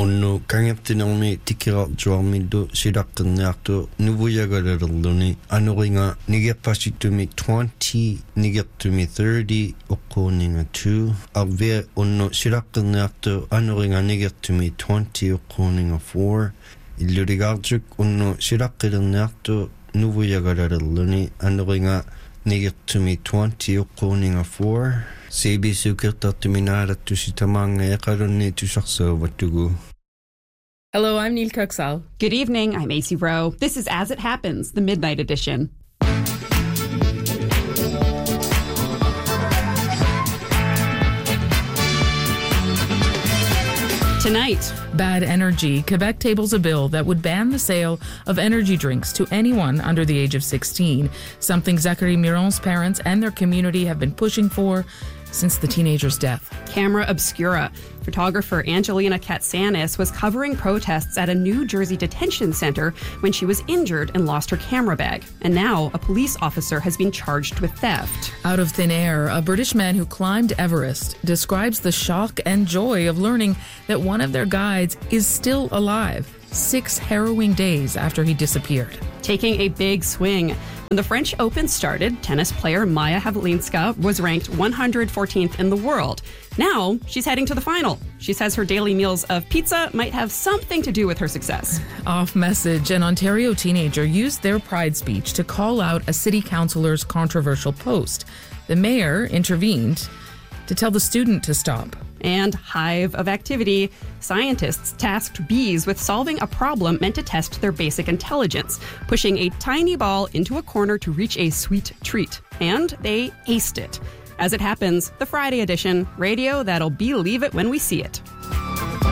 onnu kangertinermi tikkerartuarmillu silaqqerniartu nuvuyagalalluni anuringa nigerpassittumi 20 nigertumi 30 oqquuninga 2 arvia onnu silaqqerniartu anuringa nigertumi 20 oqquuninga 4 illurigaartuk onnu silaqqerniartu nuvuyagalalluni anuringa nigertumi 20 oqquuninga 4 Hello, I'm Neil Coxall. Good evening, I'm AC Rowe. This is As It Happens, the Midnight Edition. Tonight, bad energy. Quebec tables a bill that would ban the sale of energy drinks to anyone under the age of 16, something Zachary Miron's parents and their community have been pushing for since the teenager's death. Camera Obscura. Photographer Angelina Katsanis was covering protests at a New Jersey detention center when she was injured and lost her camera bag. And now a police officer has been charged with theft. Out of thin air, a British man who climbed Everest describes the shock and joy of learning that one of their guides is still alive 6 harrowing days after he disappeared. Taking a big swing. When the French Open started, tennis player Maya Havlinska was ranked 114th in the world. Now, she's heading to the final. She says her daily meals of pizza might have something to do with her success. Off message, an Ontario teenager used their Pride speech to call out a city councillor's controversial post. The mayor intervened to tell the student to stop. And hive of activity. Scientists tasked bees with solving a problem meant to test their basic intelligence, pushing a tiny ball into a corner to reach a sweet treat. And they aced it. As It Happens, the Friday edition, radio that'll believe it when we see it.